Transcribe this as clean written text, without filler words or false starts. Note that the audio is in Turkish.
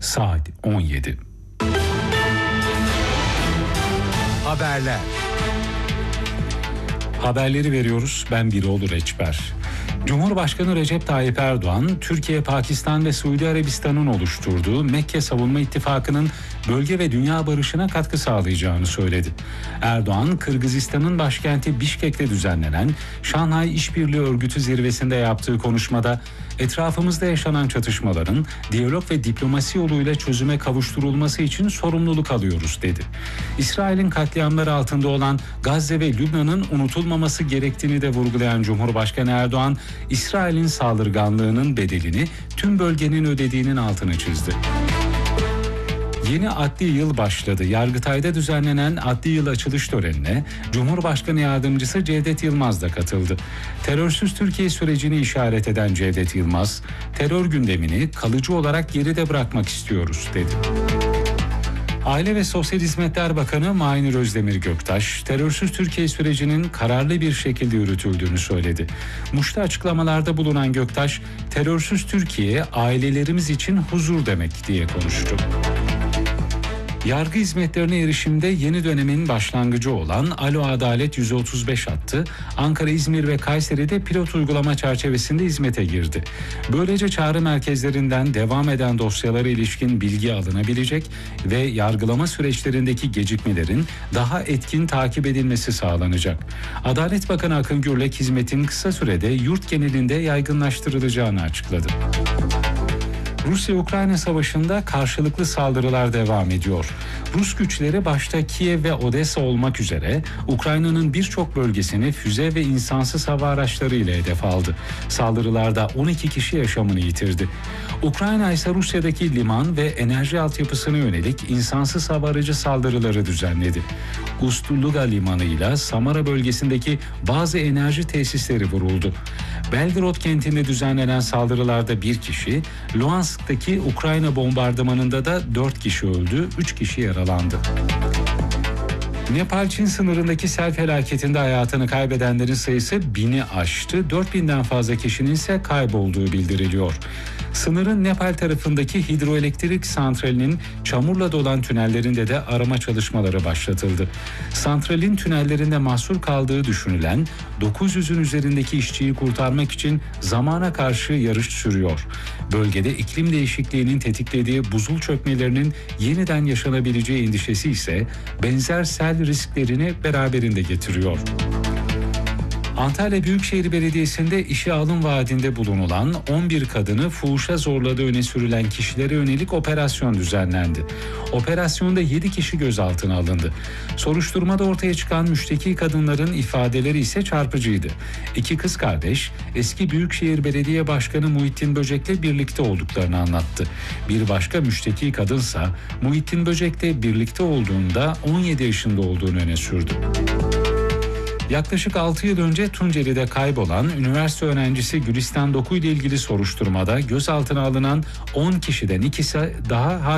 saat 17. Haberler. Haberleri veriyoruz. Ben Biroğlu Reçber. Cumhurbaşkanı Recep Tayyip Erdoğan, Türkiye, Pakistan ve Suudi Arabistan'ın oluşturduğu Mekke Savunma İttifakı'nın bölge ve dünya barışına katkı sağlayacağını söyledi. Erdoğan, Kırgızistan'ın başkenti Bişkek'te düzenlenen Şanghay İşbirliği Örgütü zirvesinde yaptığı konuşmada etrafımızda yaşanan çatışmaların diyalog ve diplomasi yoluyla çözüme kavuşturulması için sorumluluk alıyoruz dedi. İsrail'in katliamları altında olan Gazze ve Lübnan'ın unutulmaması gerektiğini de vurgulayan Cumhurbaşkanı Erdoğan, İsrail'in saldırganlığının bedelini tüm bölgenin ödediğinin altını çizdi. Yeni adli yıl başladı. Yargıtay'da düzenlenen adli yıl açılış törenine Cumhurbaşkanı Yardımcısı Cevdet Yılmaz da katıldı. Terörsüz Türkiye sürecini işaret eden Cevdet Yılmaz, terör gündemini kalıcı olarak geride bırakmak istiyoruz dedi. Aile ve Sosyal Hizmetler Bakanı Mahir Özdemir Göktaş, terörsüz Türkiye sürecinin kararlı bir şekilde yürütüldüğünü söyledi. Muş'ta açıklamalarda bulunan Göktaş, terörsüz Türkiye ailelerimiz için huzur demek diye konuştu. Yargı hizmetlerine erişimde yeni dönemin başlangıcı olan Alo Adalet 135 hattı Ankara, İzmir ve Kayseri'de pilot uygulama çerçevesinde hizmete girdi. Böylece çağrı merkezlerinden devam eden dosyalara ilişkin bilgi alınabilecek ve yargılama süreçlerindeki gecikmelerin daha etkin takip edilmesi sağlanacak. Adalet Bakanı Akın Gürlek hizmetin kısa sürede yurt genelinde yaygınlaştırılacağını açıkladı. Rusya-Ukrayna savaşında karşılıklı saldırılar devam ediyor. Rus güçleri başta Kiev ve Odessa olmak üzere Ukrayna'nın birçok bölgesini füze ve insansız hava araçları ile hedef aldı. Saldırılarda 12 kişi yaşamını yitirdi. Ukrayna ise Rusya'daki liman ve enerji altyapısına yönelik insansız hava aracı saldırıları düzenledi. Ust-Luga limanı ile Samara bölgesindeki bazı enerji tesisleri vuruldu. Belgorod kentinde düzenlenen saldırılarda 1 kişi, Luhansk'taki Ukrayna bombardımanında da 4 kişi öldü, 3 kişi yaralandı. Nepal-Çin sınırındaki sel felaketinde hayatını kaybedenlerin sayısı 1000'i aştı. 4000'den fazla kişinin ise kaybolduğu bildiriliyor. Sınırın Nepal tarafındaki hidroelektrik santralinin çamurla dolan tünellerinde de arama çalışmaları başlatıldı. Santralin tünellerinde mahsur kaldığı düşünülen 900'ün üzerindeki işçiyi kurtarmak için zamana karşı yarış sürüyor. Bölgede iklim değişikliğinin tetiklediği buzul çökmelerinin yeniden yaşanabileceği endişesi ise benzer sel risklerini beraberinde getiriyor. Antalya Büyükşehir Belediyesi'nde işe alım vaadinde bulunulan 11 kadını fuhuşa zorladığı öne sürülen kişilere yönelik operasyon düzenlendi. Operasyonda 7 kişi gözaltına alındı. Soruşturmada ortaya çıkan müşteki kadınların ifadeleri ise çarpıcıydı. 2 kız kardeş eski Büyükşehir Belediye Başkanı Muhittin Böcek'le birlikte olduklarını anlattı. Bir başka müşteki kadınsa Muhittin Böcek'le birlikte olduğunda 17 yaşında olduğunu öne sürdü. Yaklaşık 6 yıl önce Tunceli'de kaybolan üniversite öğrencisi Gülistan Doku ile ilgili soruşturmada gözaltına alınan 10 kişiden ikisi daha